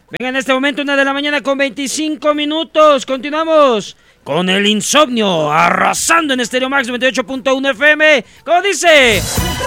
Venga, en este momento 1:25 a.m. Continuamos con el insomnio arrasando en Stereo Max 98.1 FM. ¿Cómo dice?